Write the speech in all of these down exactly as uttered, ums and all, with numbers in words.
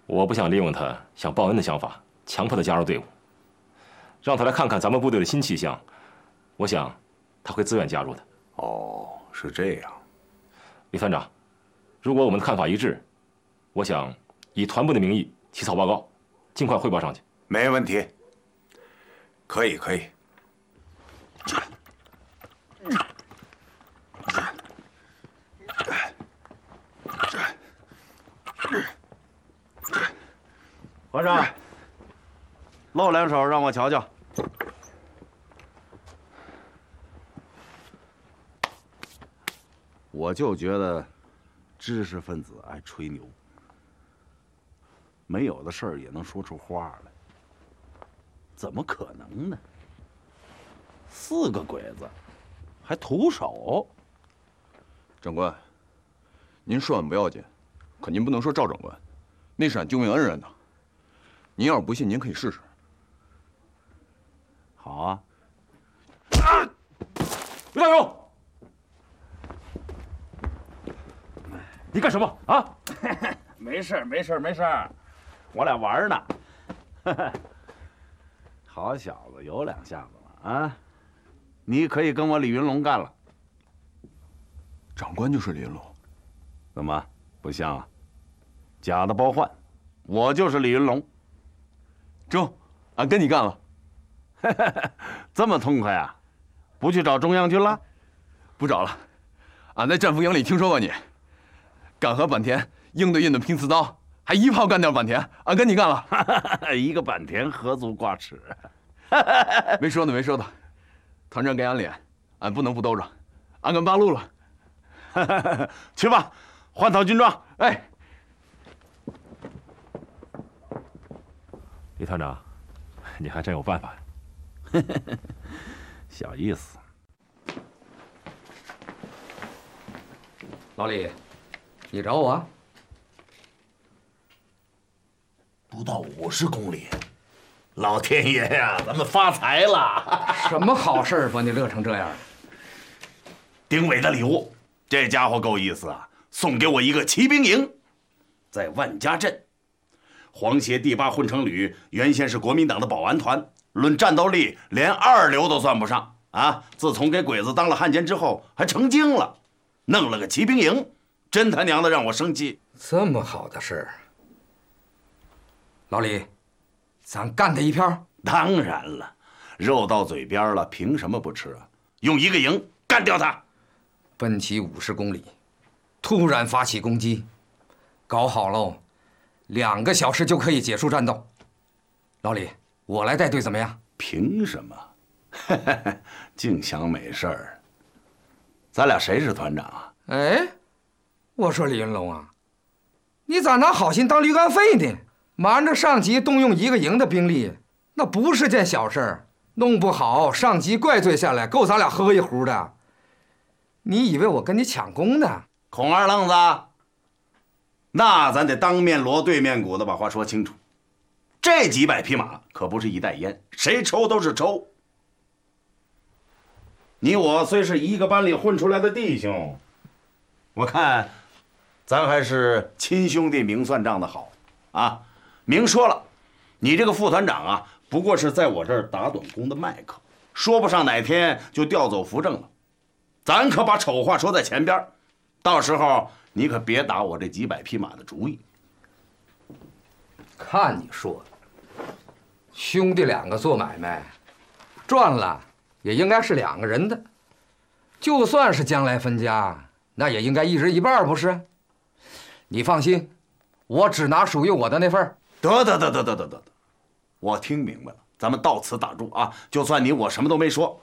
我不想利用他想报恩的想法，强迫他加入队伍，让他来看看咱们部队的新气象，我想他会自愿加入的。 哦，是这样。 李团长，如果我们的看法一致，我想以团部的名义起草报告，尽快汇报上去。 没问题，可以可以。 和尚，露两手让我瞧瞧。我就觉得，知识分子爱吹牛，没有的事儿也能说出话来，怎么可能呢？四个鬼子，还徒手。 长官，您说完不要紧，可您不能说赵长官，那是俺救命恩人呐。您要是不信，您可以试试。 好啊。 刘大勇，你干什么啊？ 没事没事没事，我俩玩呢。好小子，有两下子了啊！你可以跟我李云龙干了。 长官就是李云龙， 怎么不像啊？假的包换，我就是李云龙。 中，俺跟你干了。 这么痛快啊？不去找中央军了？ 不找了，俺在战俘营里听说过你，敢和坂田应对应对拼刺刀，还一炮干掉坂田，俺跟你干了。 一个坂田何足挂齿？ 没说的没说的，团长给俺脸，俺不能不兜着，俺跟八路了。 去吧，换套军装。哎。 李团长，你还真有办法呀！ 小意思。 老李，你找我？ 不到五十公里，老天爷呀，咱们发财了！ 什么好事把你乐成这样？ 丁伟的礼物，这家伙够意思啊！送给我一个骑兵营，在万家镇。皇协第八混成旅原先是国民党的保安团，论战斗力连二流都算不上啊！自从给鬼子当了汉奸之后，还成精了，弄了个骑兵营，真他娘的让我生气！ 这么好的事儿，老李，咱干他一票？ 当然了，肉到嘴边了，凭什么不吃啊？用一个营干掉他！ 奔袭五十公里，突然发起攻击，搞好喽，两个小时就可以结束战斗。老李，我来带队怎么样？ 凭什么？净想美事儿。咱俩谁是团长啊？ 哎，我说李云龙啊，你咋拿好心当驴肝肺呢？瞒着上级动用一个营的兵力，那不是件小事儿，弄不好上级怪罪下来，够咱俩喝一壶的。你以为我跟你抢功呢？ 孔二愣子，那咱得当面锣对面鼓的把话说清楚。这几百匹马可不是一袋烟，谁抽都是抽。你我虽是一个班里混出来的弟兄，我看咱还是亲兄弟明算账的好啊！明说了，你这个副团长啊，不过是在我这儿打短工的麦克，说不上哪天就调走扶正了。咱可把丑话说在前边，到时候你可别打我这几百匹马的主意。 看你说的，兄弟两个做买卖，赚了也应该是两个人的，就算是将来分家，那也应该一人一半，不是？你放心，我只拿属于我的那份。 得得得得得得得，我听明白了，咱们到此打住啊！就算你我什么都没说，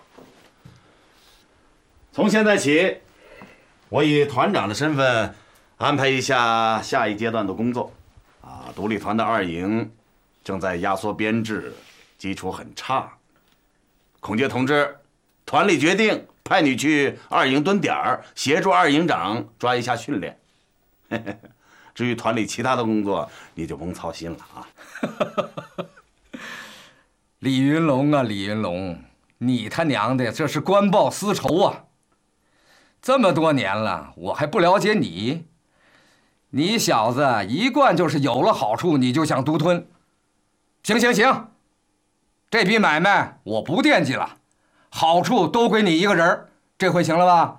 从现在起，我以团长的身份安排一下下一阶段的工作。啊，独立团的二营正在压缩编制，基础很差。孔杰同志，团里决定派你去二营蹲点儿，协助二营长抓一下训练。至于团里其他的工作，你就甭操心了啊。 李云龙啊，李云龙，你他娘的这是官报私仇啊！这么多年了，我还不了解你， 你小子一贯就是有了好处你就想独吞。行行行，这笔买卖我不惦记了，好处都归你一个人，这回行了吧？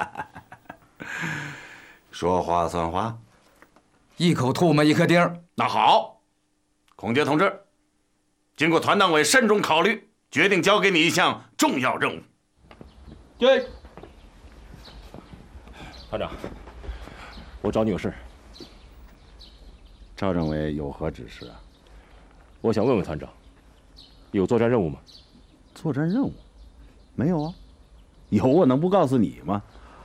说话算话， 一口唾沫一颗钉。 那好，孔杰同志，经过团党委慎重考虑，决定交给你一项重要任务。 对，团长，我找你有事。 赵政委有何指示啊？ 我想问问团长，有作战任务吗？ 作战任务？没有啊。有我能不告诉你吗？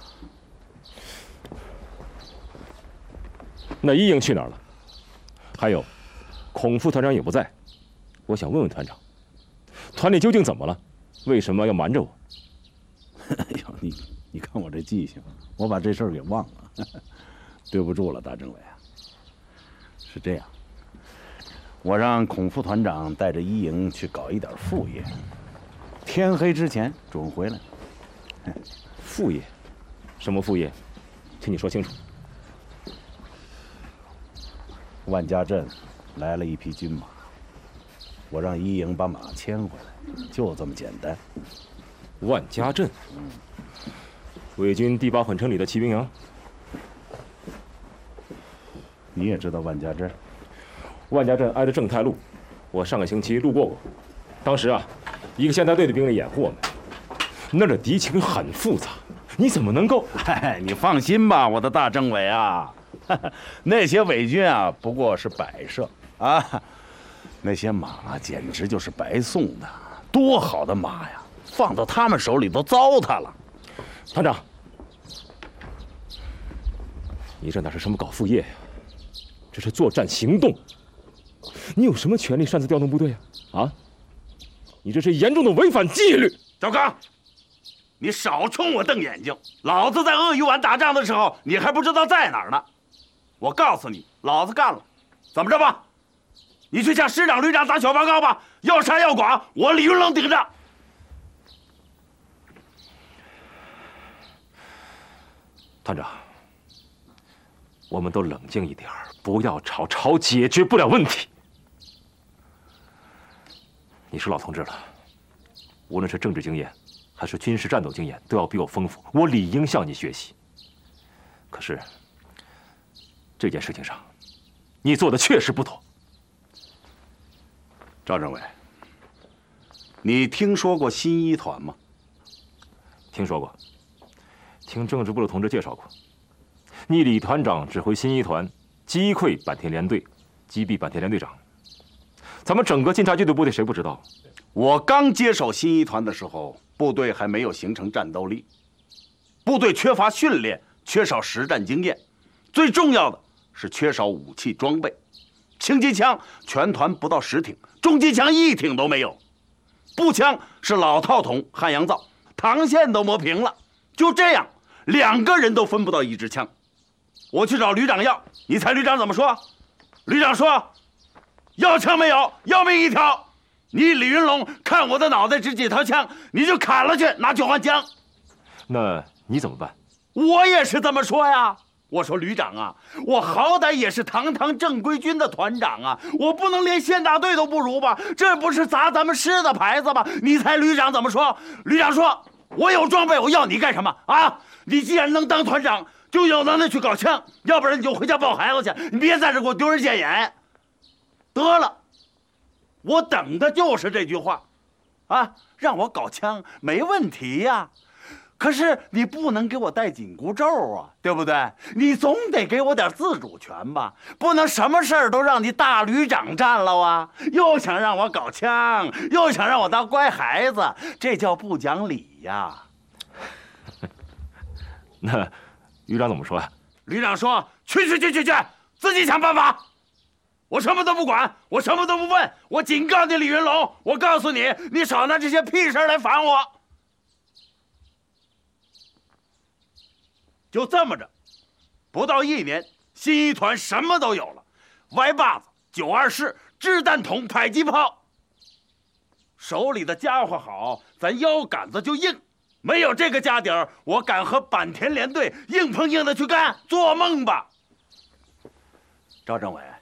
那一营去哪儿了？还有，孔副团长也不在，我想问问团长，团里究竟怎么了？为什么要瞒着我？ 哎呦，你你看我这记性，我把这事儿给忘了，对不住了，大政委啊。是这样，我让孔副团长带着一营去搞一点副业，天黑之前准回来。 副业？什么副业？请你说清楚。 万家镇来了一匹军马，我让一营把马牵回来，就这么简单。 万家镇，伪军第八混成里的骑兵营。 你也知道万家镇？ 万家镇挨着正太路，我上个星期路过过。当时啊，一个县大队的兵力掩护我们，那儿的敌情很复杂，你怎么能够？ 嗨，你放心吧，我的大政委啊，那些伪军啊不过是摆设啊，那些马简直就是白送的，多好的马呀，放到他们手里都糟蹋了。 团长，你这哪是什么搞副业呀？这是作战行动。你有什么权利擅自调动部队啊？啊！你这是严重的违反纪律。 赵刚，你少冲我瞪眼睛！老子在鳄鱼湾打仗的时候，你还不知道在哪儿呢。我告诉你，老子干了，怎么着吧？你去向师长、旅长打小报告吧，要杀要剐，我李云龙顶着。 团长，我们都冷静一点，不要吵，吵解决不了问题。你是老同志了，无论是政治经验，还是军事战斗经验，都要比我丰富，我理应向你学习。可是这件事情上，你做的确实不妥。 赵政委，你听说过新一团吗？ 听说过，听政治部的同志介绍过。你李团长指挥新一团击溃坂田联队，击毙坂田联队长。咱们整个晋察冀的部队谁不知道？ 我刚接手新一团的时候，部队还没有形成战斗力，部队缺乏训练，缺少实战经验，最重要的是缺少武器装备。轻机枪全团不到十挺，重机枪一挺都没有，步枪是老套筒汉阳造，膛线都磨平了。就这样，两个人都分不到一支枪。我去找旅长要，你猜旅长怎么说？旅长说：“要枪没有，要命一条。你李云龙看我的脑袋值几条枪，你就砍了去，拿去换枪。” 那你怎么办？ 我也是这么说呀。我说旅长啊，我好歹也是堂堂正规军的团长啊，我不能连县大队都不如吧？这不是砸咱们师的牌子吗？你猜旅长怎么说？旅长说：“我有装备，我要你干什么啊？你既然能当团长，就有能耐去搞枪，要不然你就回家抱孩子去，你别在这给我丢人现眼。”得了，我等的就是这句话，啊，让我搞枪没问题呀。可是你不能给我戴紧箍咒啊，对不对？你总得给我点自主权吧，不能什么事儿都让你大旅长占了啊！又想让我搞枪，又想让我当乖孩子，这叫不讲理呀！ 那旅长怎么说呀？ 旅长说：“去去去去去，自己想办法。我什么都不管，我什么都不问。我警告你，李云龙，我告诉你，你少拿这些屁事来烦我。”就这么着，不到一年，新一团什么都有了：歪把子、九二式、掷弹筒、迫击炮。手里的家伙好，咱腰杆子就硬。没有这个家底儿，我敢和坂田联队硬碰硬的去干？做梦吧！ 赵政委，